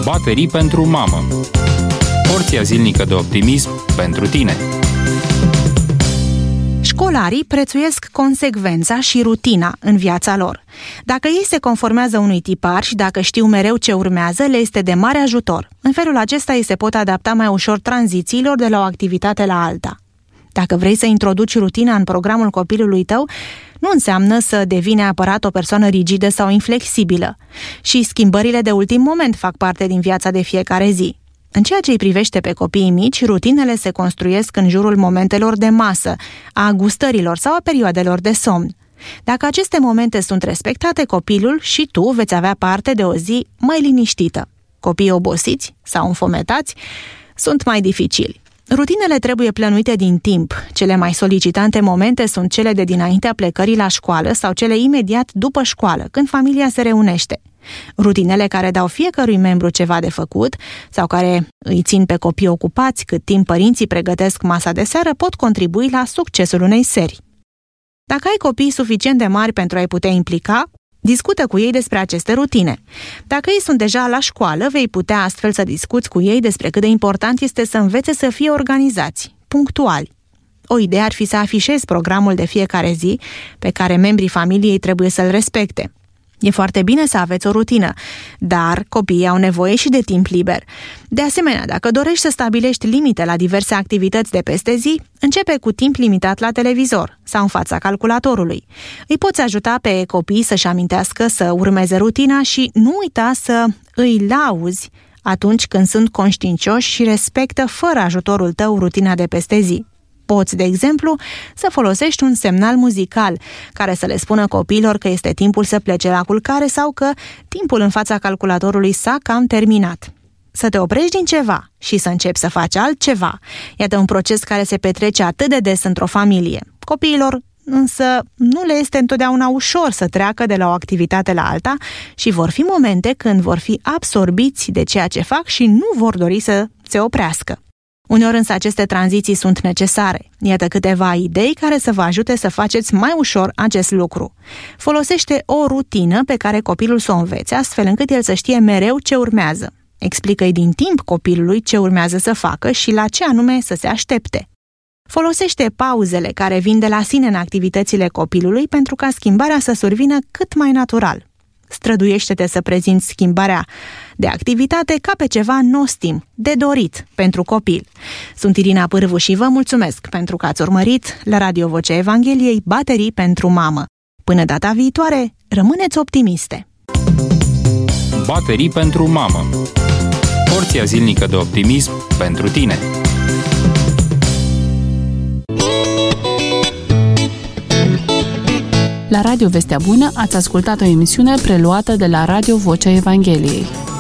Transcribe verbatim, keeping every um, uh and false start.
Baterii pentru mamă. Porția zilnică de optimism pentru tine. Școlarii prețuiesc consecvența și rutina în viața lor. Dacă ei se conformează unui tipar și dacă știu mereu ce urmează, le este de mare ajutor. În felul acesta ei se pot adapta mai ușor tranzițiilor de la o activitate la alta. Dacă vrei să introduci rutina în programul copilului tău, nu înseamnă să devii neapărat o persoană rigidă sau inflexibilă. Și schimbările de ultim moment fac parte din viața de fiecare zi. În ceea ce îi privește pe copiii mici, rutinele se construiesc în jurul momentelor de masă, a gustărilor sau a perioadelor de somn. Dacă aceste momente sunt respectate, copilul și tu veți avea parte de o zi mai liniștită. Copiii obosiți sau înfometați sunt mai dificili. Rutinele trebuie plănuite din timp. Cele mai solicitante momente sunt cele de dinaintea plecării la școală sau cele imediat după școală, când familia se reunește. Rutinele care dau fiecărui membru ceva de făcut sau care îi țin pe copii ocupați cât timp părinții pregătesc masa de seară pot contribui la succesul unei serii. Dacă ai copii suficient de mari pentru a-i putea implica, discută cu ei despre aceste rutine. Dacă ei sunt deja la școală, vei putea astfel să discuți cu ei despre cât de important este să învețe să fie organizați, punctuali. O idee ar fi să afișezi programul de fiecare zi pe care membrii familiei trebuie să-l respecte. E foarte bine să aveți o rutină, dar copiii au nevoie și de timp liber. De asemenea, dacă dorești să stabilești limite la diverse activități de peste zi, începe cu timp limitat la televizor sau în fața calculatorului. Îi poți ajuta pe copii să-și amintească să urmeze rutina și nu uita să îi lauzi atunci când sunt conștiincioși și respectă fără ajutorul tău rutina de peste zi. Poți, de exemplu, să folosești un semnal muzical care să le spună copiilor că este timpul să plece la culcare sau că timpul în fața calculatorului s-a cam terminat. Să te oprești din ceva și să începi să faci altceva. Iată un proces care se petrece atât de des într-o familie. Copiilor însă nu le este întotdeauna ușor să treacă de la o activitate la alta și vor fi momente când vor fi absorbiți de ceea ce fac și nu vor dori să se oprească. Uneori însă aceste tranziții sunt necesare. Iată câteva idei care să vă ajute să faceți mai ușor acest lucru. Folosește o rutină pe care copilul să o învețe, astfel încât el să știe mereu ce urmează. Explică-i din timp copilului ce urmează să facă și la ce anume să se aștepte. Folosește pauzele care vin de la sine în activitățile copilului pentru ca schimbarea să survină cât mai natural. Străduiește-te să prezinți schimbarea de activitate ca pe ceva nostim, de dorit pentru copil. Sunt Irina Pârvu și vă mulțumesc pentru că ați urmărit la Radio Vocea Evangheliei Baterii pentru mamă. Până data viitoare, rămâneți optimiste! Baterii pentru mamă. Porția zilnică de optimism pentru tine. La Radio Vestea Bună ați ascultat o emisiune preluată de la Radio Vocea Evangheliei.